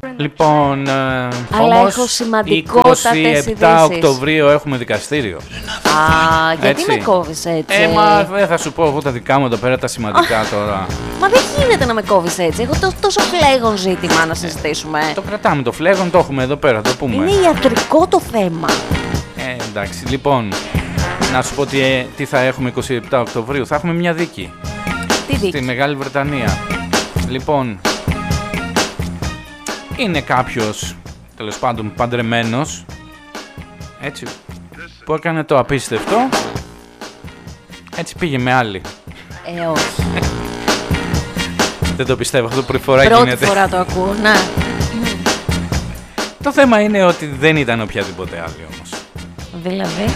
Λοιπόν, αλλά όμως, έχω σημαντικότατες 27 Οκτωβρίου έχουμε δικαστήριο. Γιατί Έτσι. με κόβεις έτσι? Μα δεν θα σου πω εγώ τα δικά μου εδώ πέρα τα σημαντικά τώρα. Μα δεν γίνεται να με κόβεις έτσι. Έχω τόσο φλέγον ζήτημα να συζητήσουμε. Το κρατάμε το φλέγον, το έχουμε εδώ πέρα, το πούμε. Είναι ιατρικό το θέμα. Εντάξει, λοιπόν, να σου πω τι θα έχουμε 27 Οκτωβρίου. Θα έχουμε μια δίκη. Τι δίκη? Στη Μεγάλη Βρετανία. Λοιπόν, είναι κάποιος, τέλος πάντων, παντρεμένος, έτσι, που έκανε το απίστευτο, έτσι πήγε με άλλη. Όχι. Δεν το πιστεύω, αυτό πρώτη φορά Πρώτη γίνεται. φορά το ακούω, ναι. Το θέμα είναι ότι δεν ήταν οποιαδήποτε άλλη όμως. Δηλαδή.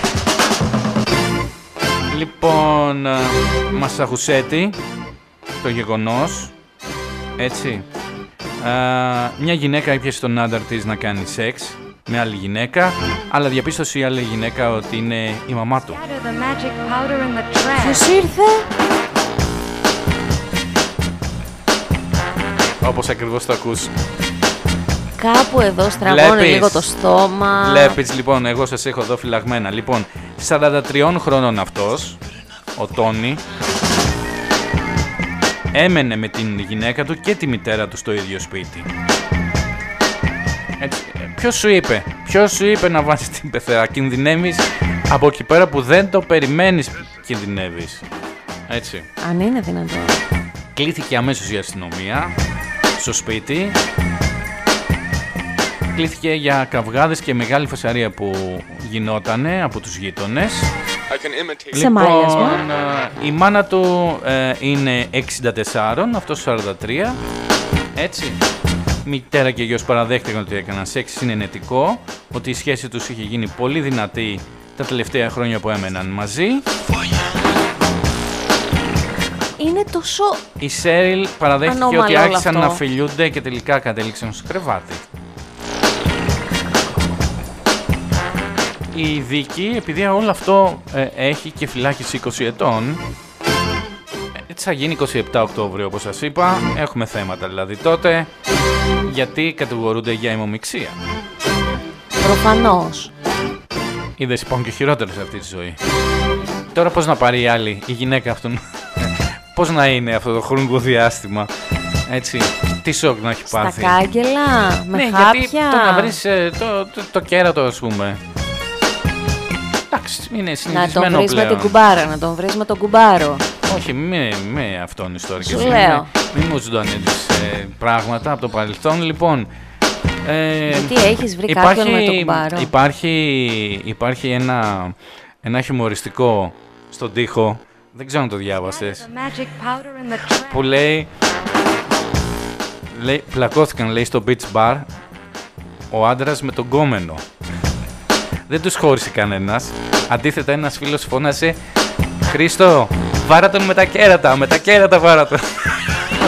Λοιπόν, Μασαχουσέτη, το γεγονός, έτσι, μια γυναίκα έπιασε τον άντρα της να κάνει σεξ με άλλη γυναίκα, αλλά διαπίστωσε η άλλη γυναίκα ότι είναι η μαμά του. Ποιος ήρθε? Όπως ακριβώς το ακούς. Κάπου εδώ στραβώνει λίγο το στόμα. Βλέπεις, λοιπόν, εγώ σας έχω εδώ φυλαγμένα. Λοιπόν, 43 χρόνων αυτός, ο Τόνι, έμενε με την γυναίκα του και τη μητέρα του στο ίδιο σπίτι. Έτσι, ποιος σου είπε να βάζεις την πεθερά? Κινδυνεύεις από εκεί πέρα που δεν το περιμένεις, κινδυνεύεις. Έτσι. Αν είναι δυνατόν. Κλήθηκε αμέσως η αστυνομία στο σπίτι. Κλήθηκε για καυγάδες και μεγάλη φασαρία που γινότανε από τους γείτονες. Σε μάλιασμα. Η μάνα του είναι 64, αυτός 43. Έτσι. Μητέρα και γιος παραδέχτηκαν ότι έκαναν σεξ συνενετικό, ότι η σχέση τους είχε γίνει πολύ δυνατή τα τελευταία χρόνια που έμεναν μαζί. Είναι τόσο... Η Σέριλ παραδέχτηκε ότι άρχισαν αυτό να φιλιούνται και τελικά κατέληξαν στο κρεβάτι. Η δίκη, επειδή όλο αυτό έχει και φυλάκιση 20 ετών, έτσι θα γίνει 27 Οκτώβριο όπως σας είπα, έχουμε θέματα δηλαδή τότε, γιατί κατηγορούνται για αιμομιξία. Προφανώς. Είδες, υπάρχουν και χειρότερες σε αυτή τη ζωή. Τώρα πώς να πάρει η άλλη, η γυναίκα αυτόν, πώς να είναι αυτό το χρονικό διάστημα, έτσι, τι σοκ να έχει πάθει. Στα κάγκελα, με ναι, χάπια. Γιατί το να βρεις το κέρατο, ας πούμε. Εντάξει, είναι συνηθισμένο πλέον. Να τον βρεις με την κουμπάρα, να τον βρεις με τον κουμπάρο. Όχι, με αυτόν ιστορική. Σου λέω. Μην μου ζωντανεύεις πράγματα από το παρελθόν. Λοιπόν, γιατί έχεις βρει κάποιον με τον κουμπάρο? Υπάρχει ένα χιουμοριστικό στον τοίχο, δεν ξέρω αν το διάβασες, που λέει, πλακώθηκαν, λέει, στο beach bar ο άντρας με τον γκόμενο. Δεν τους χώρισε κανένας. Αντίθετα, ένας φίλος φώνασε, Χρήστο, βάρα τον με τα κέρατα βάρα τον.